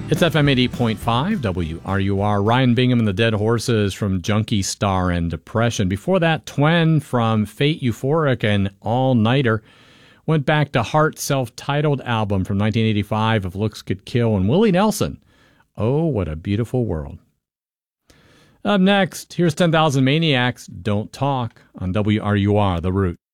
It's FM 88.5, WRUR. Ryan Bingham and the Dead Horses from Junkie Star and Depression. Before that, Twen from Fate Euphoric and All Nighter. Went back to Heart's self-titled album from 1985 of Looks Could Kill, and Willie Nelson. Oh, what a beautiful world. Up next, here's 10,000 Maniacs, Don't Talk on WRUR, The Root.